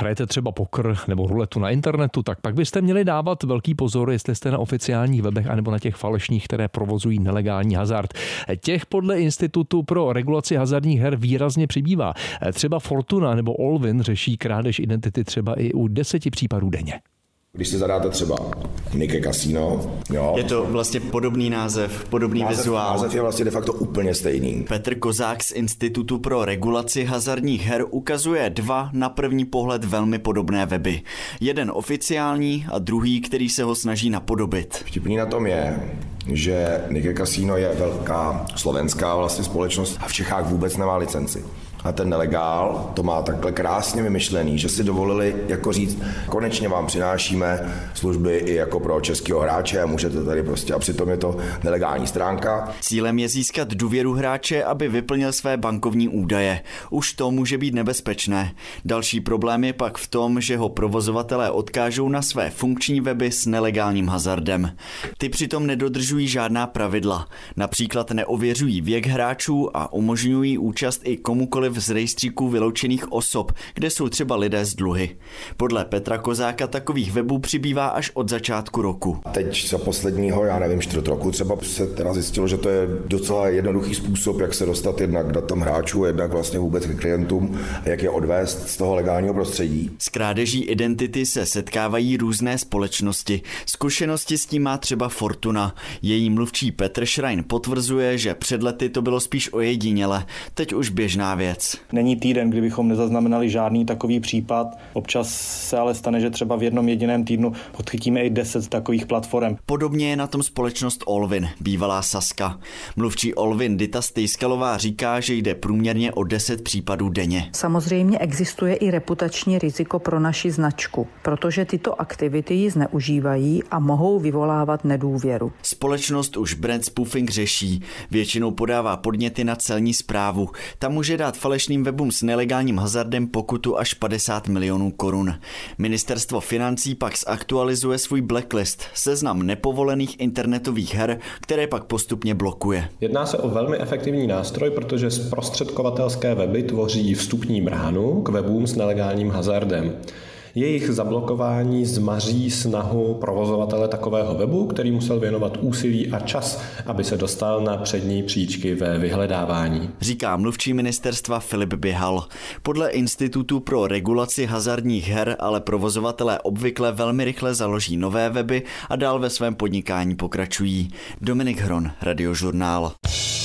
hrajete třeba poker nebo ruletu na internetu, tak pak byste měli dávat velký pozor, jestli jste na oficiálních webech anebo na těch falešných, které provozují nelegální hazard. Těch podle Institutu pro regulaci hazardních her výrazně přibývá. Třeba Fortuna nebo Allwyn řeší krádež identity třeba i u 10 případů denně. Když si zadáte třeba Nike Casino, jo. Je to vlastně podobný název, podobný vizuál. Název je vlastně de facto úplně stejný. Petr Kozák z Institutu pro regulaci hazardních her ukazuje 2 na první pohled velmi podobné weby. Jeden oficiální a druhý, který se ho snaží napodobit. Vtipný na tom je, že Nike Casino je velká slovenská vlastně společnost a v Čechách vůbec nemá licenci. A ten nelegál to má takhle krásně vymyšlený, že si dovolili jako říct, konečně vám přinášíme služby i jako pro českého hráče a můžete tady prostě, a přitom je to nelegální stránka. Cílem je získat důvěru hráče, aby vyplnil své bankovní údaje. Už to může být nebezpečné. Další problém je pak v tom, že ho provozovatelé odkážou na své funkční weby s nelegálním hazardem. Ty přitom nedodržují žádná pravidla. Například neověřují věk hráčů a umožňují účast i komukoliv z rejstříků vyloučených osob, kde jsou třeba lidé s dluhy. Podle Petra Kozáka takových webů přibývá až od začátku roku. Teď za posledního, čtvrt roku třeba se teda zjistilo, že to je docela jednoduchý způsob, jak se dostat jednak k datům hráčů, jednak vlastně vůbec k klientům, jak je odvést z toho legálního prostředí. S krádeží identity se setkávají různé společnosti. Zkušenosti s tím má třeba Fortuna. Její mluvčí Petr Schrein potvrzuje, že před lety to bylo spíš ojediněle, teď už běžná věc. Není týden, kdybychom nezaznamenali žádný takový případ. Občas se ale stane, že třeba v jednom jediném týdnu podchytíme i 10 takových platform. Podobně je na tom společnost Allwyn, bývalá Sazka. Mluvčí Allwyn Dita Stejskalová říká, že jde průměrně o 10 případů denně. Samozřejmě existuje i reputační riziko pro naši značku, protože tyto aktivity ji zneužívají a mohou vyvolávat nedůvěru. Společnost už brand spoofing řeší. Většinou podává podněty na celní správu. Tam může dát falešným webům s nelegálním hazardem pokutu až 50 milionů korun. Ministerstvo financí pak zaktualizuje svůj blacklist, seznam nepovolených internetových her, které pak postupně blokuje. Jedná se o velmi efektivní nástroj, protože zprostředkovatelské weby tvoří vstupní bránu k webům s nelegálním hazardem. Jejich zablokování zmaří snahu provozovatele takového webu, který musel věnovat úsilí a čas, aby se dostal na přední příčky ve vyhledávání. Říká mluvčí ministerstva Filip Běhal. Podle Institutu pro regulaci hazardních her ale provozovatelé obvykle velmi rychle založí nové weby a dál ve svém podnikání pokračují. Dominik Hron, Radiožurnál.